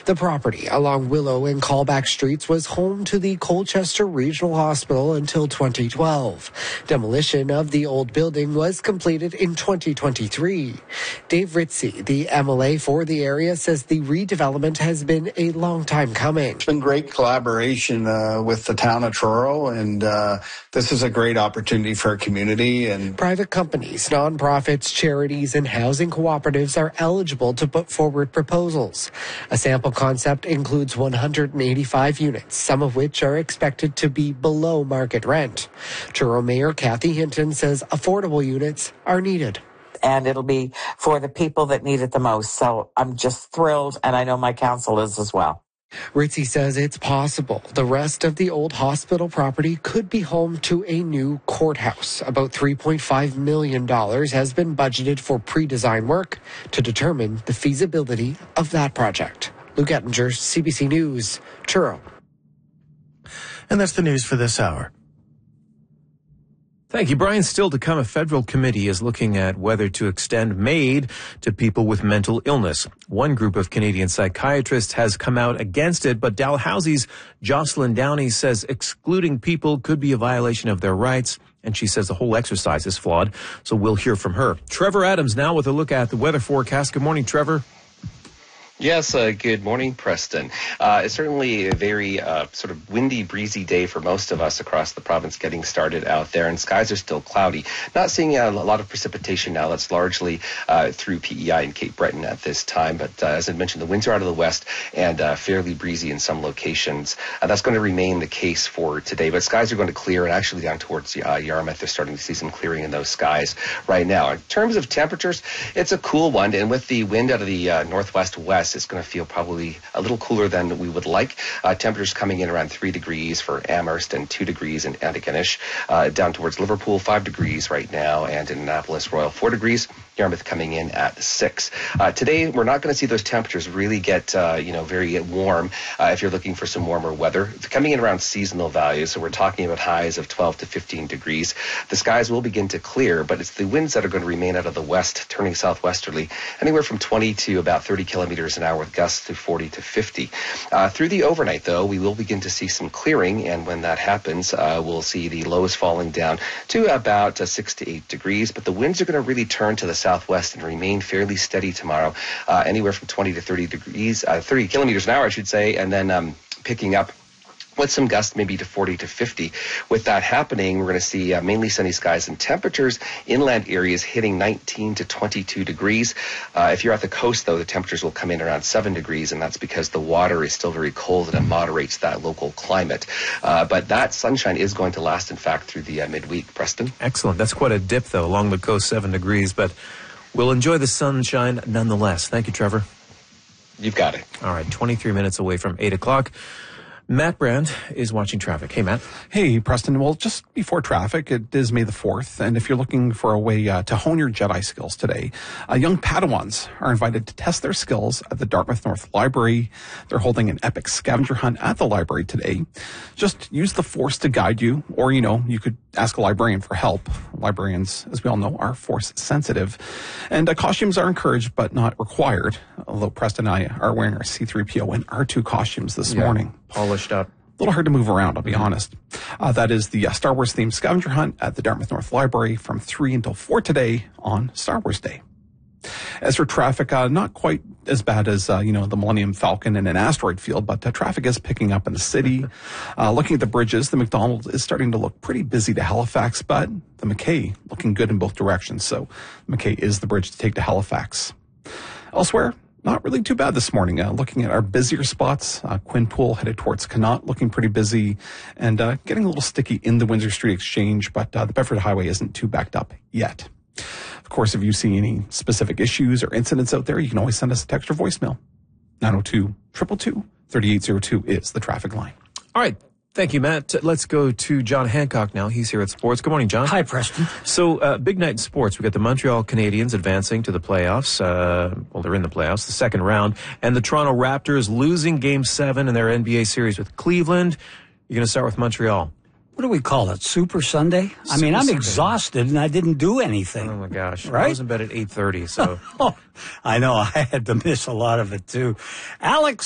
The property along Willow and Callback Streets was home to the Colchester Regional Hospital until 2012. Demolition of the old building was completed in 2023. Dave Ritzy, the MLA for the area, says the redevelopment has been a long time coming. It's been great collaboration with the town of Truro, and this is a great opportunity for our community. And private companies, nonprofits, charities, and housing cooperatives are eligible to put forward proposals. A sample concept includes 185 units, some of which are expected to be below market rent. Truro Mayor Kathy Hinton says affordable units are needed. And it'll be for the people that need it the most. So I'm just thrilled, and I know my council is as well. Ritzy says it's possible the rest of the old hospital property could be home to a new courthouse. About $3.5 million has been budgeted for pre-design work to determine the feasibility of that project. Luke Ettinger, CBC News, Truro. And that's the news for this hour. Thank you, Brian. Still to come, a federal committee is looking at whether to extend MAID to people with mental illness. One group of Canadian psychiatrists has come out against it, but Dalhousie's Jocelyn Downey says excluding people could be a violation of their rights, and she says the whole exercise is flawed, so we'll hear from her. Trevor Adams now with a look at the weather forecast. Good morning, Trevor. Yes, good morning, Preston. It's certainly a very sort of windy, breezy day for most of us across the province getting started out there, and skies are still cloudy. Not seeing a lot of precipitation now. That's largely through PEI and Cape Breton at this time, but as I mentioned, the winds are out of the west and fairly breezy in some locations. That's going to remain the case for today, but skies are going to clear, and actually down towards Yarmouth, they're starting to see some clearing in those skies right now. In terms of temperatures, it's a cool one, and with the wind out of the northwest-west, it's going to feel probably a little cooler than we would like. Temperatures coming in around 3 degrees for Amherst and 2 degrees in Antigonish. Down towards Liverpool, 5 degrees right now, and in Annapolis Royal, 4 degrees. Yarmouth coming in at 6. Today, we're not going to see those temperatures really get, very warm if you're looking for some warmer weather. It's coming in around seasonal values, so we're talking about highs of 12 to 15 degrees. The skies will begin to clear, but it's the winds that are going to remain out of the west, turning southwesterly, anywhere from 20 to about 30 kilometers an hour with gusts to 40 to 50. Through the overnight, though, we will begin to see some clearing, and when that happens, we'll see the lows falling down to about 6 to 8 degrees, but the winds are going to really turn to the southwest and remain fairly steady tomorrow, anywhere from 20 to 30 degrees, 30 kilometers an hour, I should say, and then picking up with some gusts maybe to 40 to 50. With that happening, we're going to see mainly sunny skies and temperatures. Inland areas hitting 19 to 22 degrees. If you're at the coast, though, the temperatures will come in around 7 degrees, and that's because the water is still very cold and it moderates that local climate. But that sunshine is going to last, in fact, through the midweek. Preston? Excellent. That's quite a dip, though, along the coast, 7 degrees, but we'll enjoy the sunshine nonetheless. Thank you, Trevor. You've got it. All right, 23 minutes away from 8 o'clock. Matt Brand is watching traffic. Hey, Matt. Hey, Preston. Well, just before traffic, it is May the 4th, and if you're looking for a way to hone your Jedi skills today, young Padawans are invited to test their skills at the Dartmouth North Library. They're holding an epic scavenger hunt at the library today. Just use the Force to guide you, or, you could ask a librarian for help. Librarians, as we all know, are Force sensitive, and costumes are encouraged but not required, although Preston and I are wearing our C-3PO and R2 costumes this morning. Polished up. A little hard to move around, I'll be honest. That is the Star Wars themed scavenger hunt at the Dartmouth North Library from 3 until 4 today on Star Wars Day. As for traffic, not quite as bad as, the Millennium Falcon in an asteroid field, but traffic is picking up in the city. Looking at the bridges, the McDonald is starting to look pretty busy to Halifax, but the McKay looking good in both directions. So McKay is the bridge to take to Halifax. Elsewhere, not really too bad this morning. Looking at our busier spots, Quinpool headed towards Connaught, looking pretty busy, and getting a little sticky in the Windsor Street Exchange, but the Bedford Highway isn't too backed up yet. Of course, if you see any specific issues or incidents out there, you can always send us a text or voicemail. 902-222-3802 is the traffic line. All right. Thank you, Matt. Let's go to John Hancock now. He's here at Sports. Good morning, John. Hi, Preston. So, big night in sports. We got the Montreal Canadiens advancing to the playoffs. They're in the playoffs, the second round. And the Toronto Raptors losing Game 7 in their NBA series with Cleveland. You're going to start with Montreal. What do we call it? Super Sunday? I'm exhausted and I didn't do anything. Oh, my gosh. Right? I was in bed at 8:30, so. I know. I had to miss a lot of it, too. Alex